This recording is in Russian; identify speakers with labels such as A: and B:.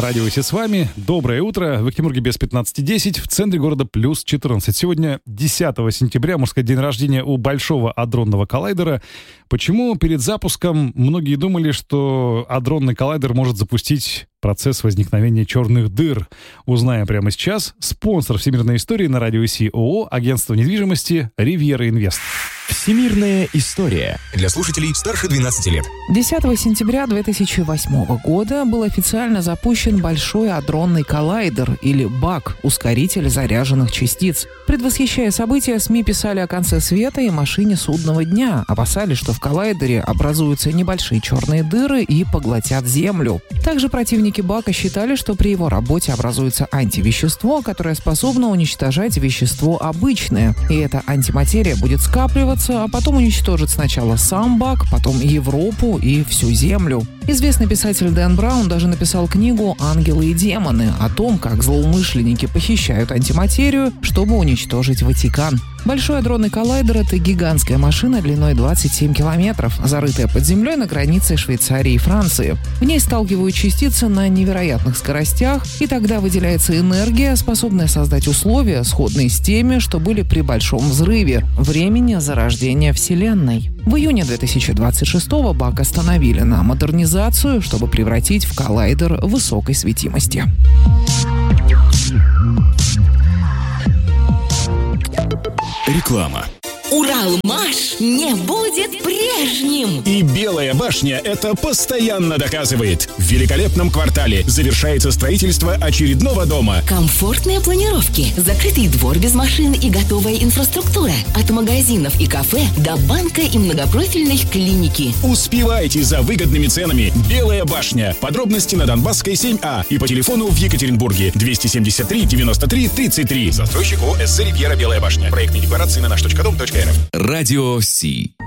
A: Радио Си с вами. Доброе утро. В Екатеринбурге без 15:10, в центре города плюс 14. Сегодня 10 сентября, можно сказать, день рождения у Большого адронного коллайдера. Почему перед запуском многие думали, что адронный коллайдер может запустить процесс возникновения черных дыр? Узнаем прямо сейчас. Спонсор всемирной истории на Радио Си ООО, агентство недвижимости «Ривьера Инвест».
B: Всемирная история для слушателей старше 12 лет.
C: 10 сентября 2008 года был официально запущен Большой адронный коллайдер, или БАК, ускоритель заряженных частиц. Предвосхищая события, СМИ писали о конце света и машине судного дня, опасались, что в коллайдере образуются небольшие черные дыры и поглотят Землю. Также противники БАКа считали, что при его работе образуется антивещество, которое способно уничтожать вещество обычное, и эта антиматерия будет скапливаться, а потом уничтожит сначала сам БАК, потом Европу и всю Землю. Известный писатель Дэн Браун даже написал книгу «Ангелы и демоны» о том, как злоумышленники похищают антиматерию, чтобы уничтожить Ватикан. Большой адронный коллайдер — это гигантская машина длиной 27 километров, зарытая под землей на границе Швейцарии и Франции. В ней сталкивают частицы на невероятных скоростях, и тогда выделяется энергия, способная создать условия, сходные с теми, что были при Большом взрыве, времени зарождения Вселенной. В июне 2026-го БАК остановили на модернизацию, чтобы превратить в коллайдер высокой светимости.
B: Реклама.
D: Уралмаш не будет прежним.
E: И Белая башня это постоянно доказывает. В великолепном квартале завершается строительство очередного дома.
D: Комфортные планировки, закрытый двор без машин и готовая инфраструктура. От магазинов и кафе до банка и многопрофильной клиники.
E: Успевайте за выгодными ценами. Белая башня. Подробности на Донбасской 7А и по телефону в Екатеринбурге 273 93 33. Застройщик ООО «СС Ривьера Белая башня». Проектные декларации на наш.дом.рф.
B: Радио Си.